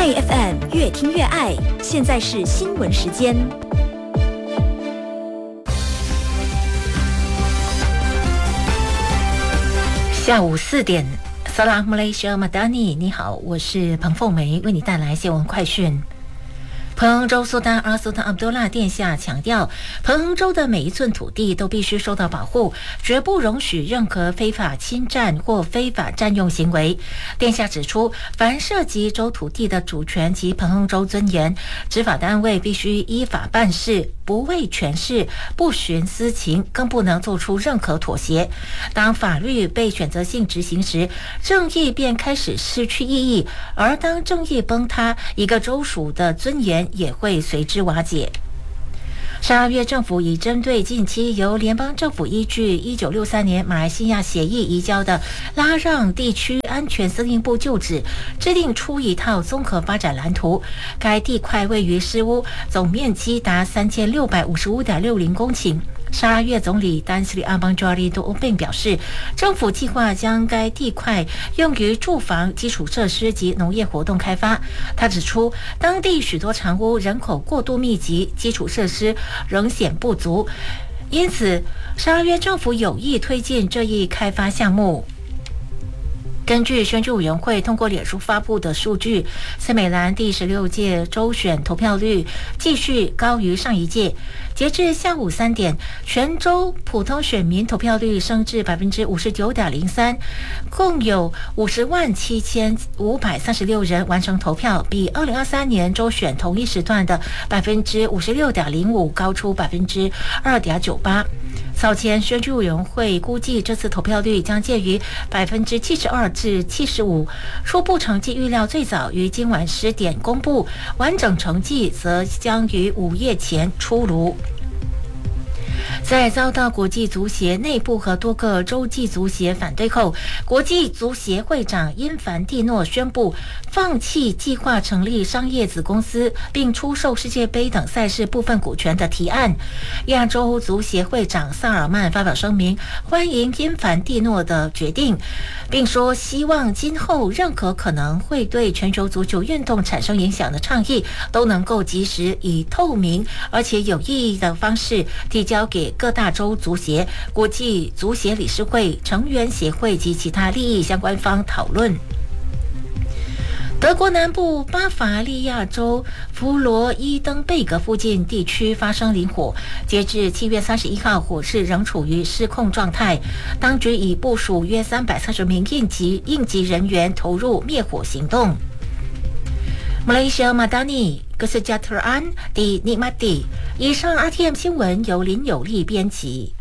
爱 FM 越听越爱，现在是新闻时间。 下午4点，萨拉姆雷西亚马达尼，你好，我是彭凤梅，为你带来新闻快讯。彭亨州苏丹阿苏丹阿卜杜拉殿下强调，彭亨州的每一寸土地都必须受到保护，绝不容许任何非法侵占或非法占用行为。殿下指出，凡涉及州土地的主权及彭亨州尊严，执法单位必须依法办事，不为权势，不徇私情，更不能做出任何妥协。当法律被选择性执行时，正义便开始失去意义，而当正义崩塌，一个州属的尊严也会随之瓦解。12月，政府已针对近期由联邦政府依据1963年马来西亚协议移交的拉让地区安全司令部旧址，制定出一套综合发展蓝图。该地块位于诗屋，总面积达3655.60公顷。12月，总理丹斯里阿邦佐利多欧并表示，政府计划将该地块用于住房、基础设施及农业活动开发。他指出，当地许多长屋人口过度密集，基础设施仍显不足，因此12月政府有意推进这一开发项目。根据选举委员会通过脸书发布的数据，森美兰第16届州选投票率继续高于上一届。截至下午3点，全州普通选民投票率升至 59.03%， 共有507536人完成投票，比2023年州选同一时段的 56.05% 高出 2.98%。早前选举委员会估计这次投票率将介于 72%至 75%， 初步成绩预料最早于今晚10点公布，完整成绩则将于午夜前出炉。在遭到国际足协内部和多个洲际足协反对后，国际足协会长因凡蒂诺宣布放弃计划成立商业子公司并出售世界杯等赛事部分股权的提案。亚洲足协会长萨尔曼发表声明，欢迎因凡蒂诺的决定，并说希望今后任何可能会对全球足球运动产生影响的倡议都能够及时以透明而且有意义的方式提交给各大洲足协、国际足协理事会、成员协会及其他利益相关方讨论。德国南部巴伐利亚州弗罗伊登贝格附近地区发生林火，截至7月31号，火势仍处于失控状态。当局已部署约330名应急人员投入灭火行动。马来西亚马达尼Kesejahteraan di Nikmati。以上 RTM 新闻由林有利编辑。